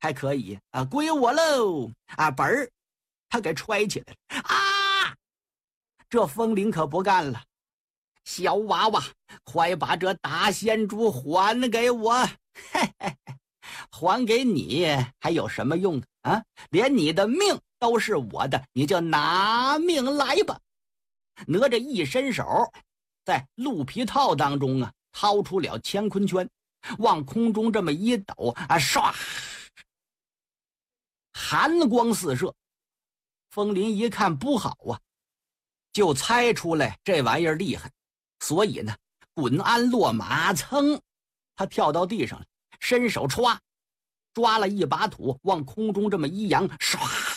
还可以啊，归我喽！啊，本儿，他给揣起来了啊！这风铃可不干了，小娃娃，快把这大仙珠还给我！嘿嘿嘿，还给你还有什么用啊？连你的命都是我的，你就拿命来吧！哪吒一伸手，在鹿皮套当中啊，掏出了乾坤圈，往空中这么一抖啊，唰，寒光四射。风林一看不好啊，就猜出来这玩意儿厉害，所以呢，滚鞍落马，噌，他跳到地上了，伸手歘，抓了一把土，往空中这么一扬，唰，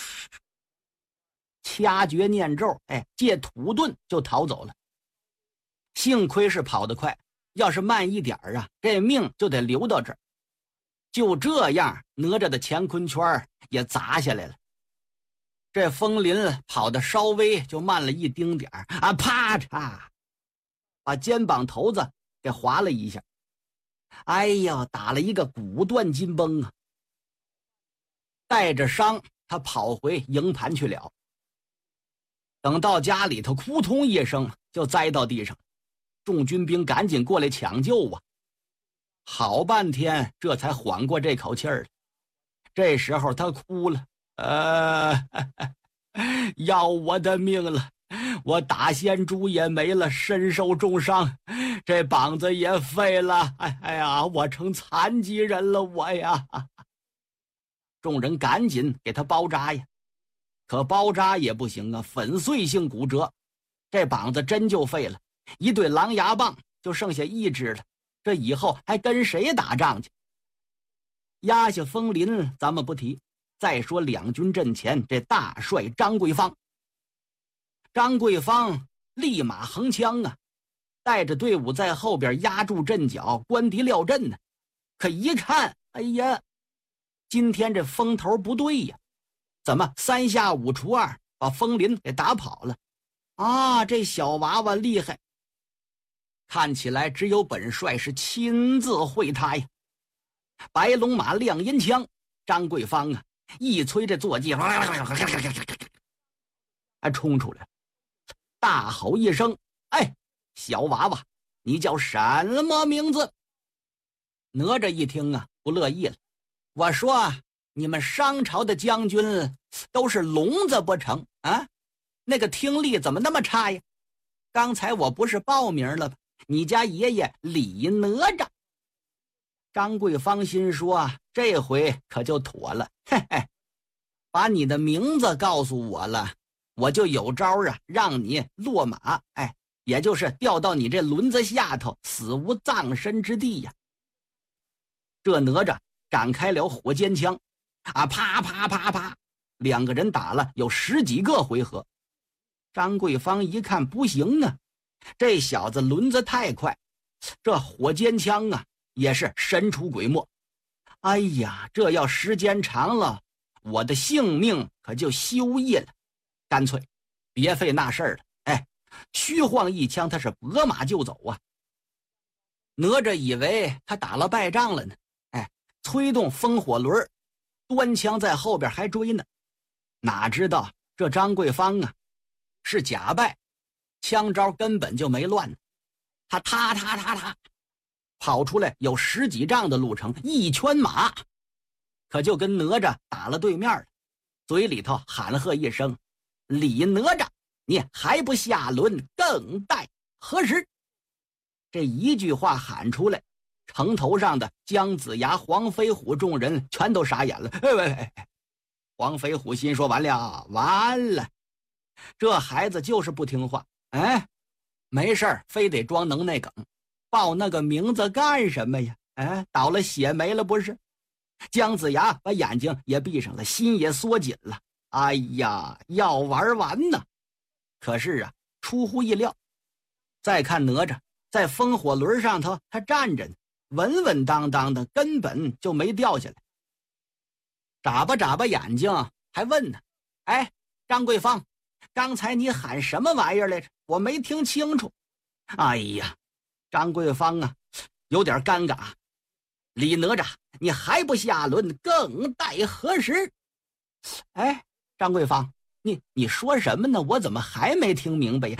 掐诀念咒，借土遁就逃走了。幸亏是跑得快，要是慢一点啊，这命就得留到这儿。就这样，哪吒的乾坤圈也砸下来了。这风林跑得稍微就慢了一丁点啊，啪嚓，把肩膀头子给划了一下。哎呀，打了一个骨断筋崩啊！带着伤，他跑回营盘去了。等到家里头，扑通一声就栽到地上，众军兵赶紧过来抢救啊！好半天，这才缓过这口气儿来。这时候他哭了，要我的命了！我大仙珠也没了，身受重伤，这膀子也废了。哎呀，我成残疾人了，我呀！众人赶紧给他包扎呀，可包扎也不行啊，粉碎性骨折，这膀子真就废了，一对狼牙棒就剩下一只了，这以后还跟谁打仗去？压下风林咱们不提，再说两军阵前这大帅张桂芳。张桂芳立马横枪啊，带着队伍在后边压住阵脚，关敌料阵呢。可一看，哎呀，今天这风头不对呀，怎么三下五除二把风林给打跑了啊？这小娃娃厉害，看起来只有本帅是亲自会他呀。白龙马亮阴枪，张桂芳啊一催这坐骑，冲出来，大吼一声：“哎，小娃娃，你叫什么名字？”哪吒一听啊，不乐意了。我说你们商朝的将军都是聋子不成啊？那个听力怎么那么差呀？刚才我不是报名了吗？你家爷爷李哪吒。张桂芳心说这回可就妥了，嘿嘿，把你的名字告诉我了，我就有招啊，让你落马，也就是掉到你这轮子下头，死无葬身之地呀。这哪吒展开了火尖枪啊，啪啪啪啪，两个人打了有10几个回合。张桂芳一看不行啊，这小子轮子太快，这火尖枪啊也是神出鬼没。哎呀，这要时间长了，我的性命可就休逸了，干脆别费那事儿了，虚晃一枪，他是拨马就走啊。哪吒以为他打了败仗了呢，催动风火轮，端枪在后边还追呢。哪知道这张桂芳啊是假败，枪招根本就没乱呢。他踏跑出来有10几丈的路程，一圈马可就跟哪吒打了对面了，嘴里头喊喝一声：“李哪吒，你还不下轮，更待何时？”这一句话喊出来，城头上的姜子牙、黄飞虎众人全都傻眼了。黄飞虎心说：完了，这孩子就是不听话，没事儿非得装能耐梗，报那个名字干什么呀？倒了血没了不是？姜子牙把眼睛也闭上了，心也缩紧了。哎呀，要玩完呢！可是啊，出乎意料，再看哪吒在风火轮上头，他站着呢，稳稳当当的，根本就没掉下来。眨巴眼睛，还问呢：“张桂芳，刚才你喊什么玩意儿来着？我没听清楚。”哎呀，张桂芳啊，有点尴尬。 李哪吒，你还不下轮，更待何时？哎，张桂芳，你说什么呢？我怎么还没听明白呀？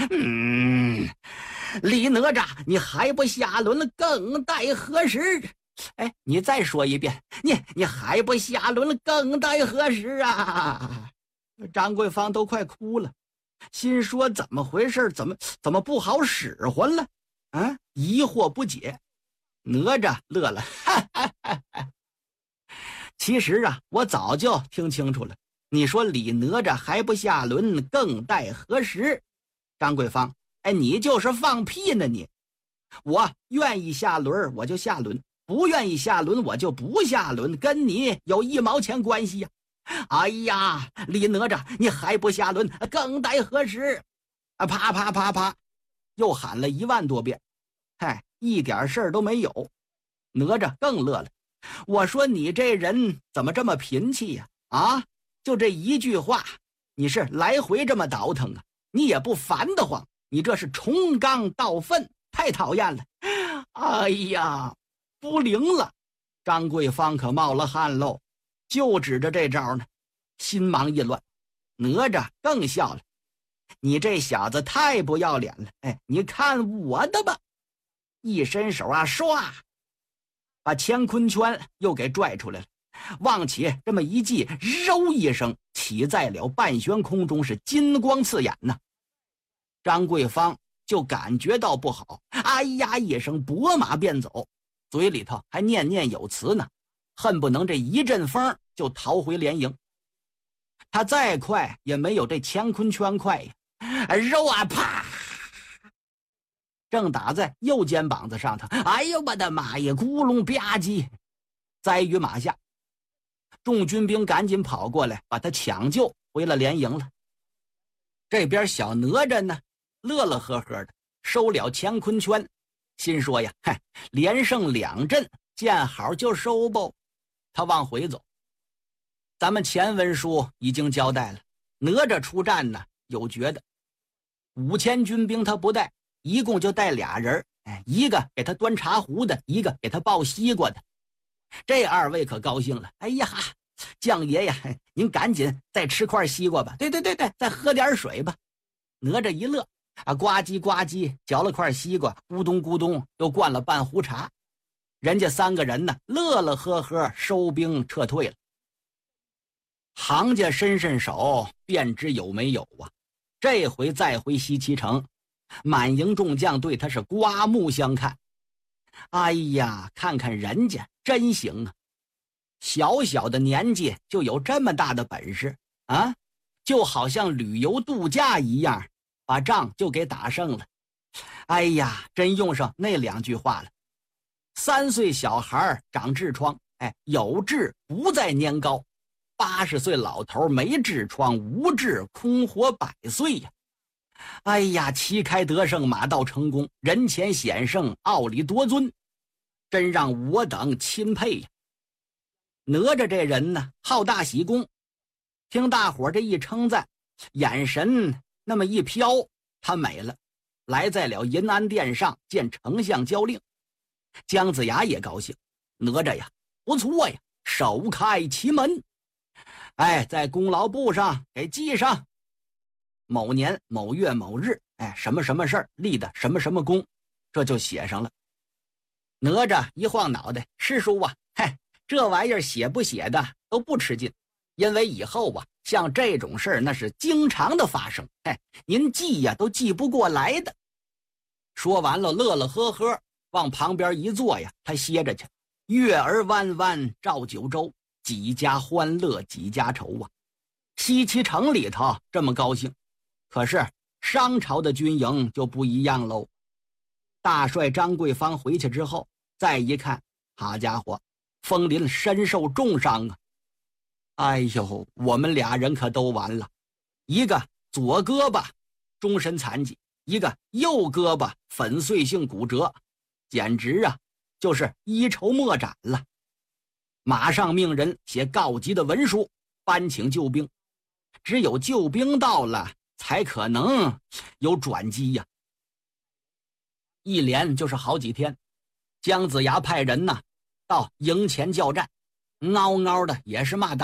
李哪吒，你还不下轮，更待何时？哎，你再说一遍，你还不下轮，更待何时啊？张桂芳都快哭了，心说怎么回事？怎么不好使唤了？啊，疑惑不解。哪吒乐了，哈哈哈哈。其实啊，我早就听清楚了。你说李哪吒还不下轮，更待何时？张桂芳，哎，你就是放屁呢你！我愿意下轮我就下轮，不愿意下轮我就不下轮，跟你有1毛钱关系呀！哎呀，李哪吒，你还不下轮，更待何时？啊，啪啪啪啪，又喊了1万多遍，嗨，一点事儿都没有。哪吒更乐了，我说你这人怎么这么贫气呀？啊，就这一句话，你是来回这么倒腾啊？你也不烦得慌，你这是重缸倒粪，太讨厌了。哎呀，不灵了！张桂芳可冒了汗喽，就指着这招呢，心忙意乱。哪吒更笑了，你这小子太不要脸了！哎，你看我的吧！一伸手啊，唰，把乾坤圈又给拽出来了，往起这么一系，揉一声，起在了半悬空中，是金光刺眼呐。张桂芳就感觉到不好，哎呀一声拨马便走，嘴里头还念念有词呢，恨不能这一阵风就逃回连营。他再快也没有这乾坤圈快呀，揉啊啪，正打在右肩膀子上头，哎呦我的妈呀，咕隆吧唧，栽于马下。众军兵赶紧跑过来，把他抢救回了连营了。这边小哪吒呢，乐乐呵呵的收了乾坤圈，心说呀，嗨，连胜2阵，见好就收吧。他往回走。咱们前文书已经交代了，哪吒出战呢，有诀的，5000军兵他不带，一共就带2人，一个给他端茶壶的，一个给他抱西瓜的。这2位可高兴了，哎呀，将爷呀，您赶紧再吃块西瓜吧，对，再喝点水吧。哪吒一乐啊，呱唧呱唧嚼了块西瓜，咕咚咕咚又灌了半壶茶。人家3个人呢，乐乐呵呵收兵撤退了。行家伸手便知有没有啊，这回再回西岐城，满营众将对他是刮目相看。哎呀，看看人家真行啊，小小的年纪就有这么大的本事啊，就好像旅游度假一样，把仗就给打胜了。哎呀，真用上那2句话了，3岁小孩长痔疮，有痔不在年高，80岁老头没痔疮，无痔空活100岁呀！哎呀，旗开得胜，马到成功，人前显圣，傲里夺尊，真让我等钦佩呀！哪吒这人呢，好大喜功，听大伙这一称赞，眼神那么一飘，他美了，来在了银安殿上见丞相交令。姜子牙也高兴，哪吒呀，不错呀，首开奇门。在功劳簿上给记上某年某月某日，什么什么事儿立的什么什么功，这就写上了。哪吒一晃脑袋，师叔啊，这玩意儿写不写的都不吃劲，因为以后啊，像这种事儿那是经常的发生，您记呀都记不过来的。说完了，乐乐呵呵往旁边一坐呀，他歇着去。月儿弯弯照九州，几家欢乐几家愁啊！西岐城里头这么高兴，可是商朝的军营就不一样喽。大帅张桂芳回去之后，再一看，好家伙，风林身受重伤啊！哎呦，我们2人可都完了，一个左胳膊终身残疾，一个右胳膊粉碎性骨折，简直啊就是一筹莫展了。马上命人写告急的文书，搬请救兵，只有救兵到了才可能有转机呀。一连就是好几天，姜子牙派人呐到营前叫战，嗷嗷的也是骂道。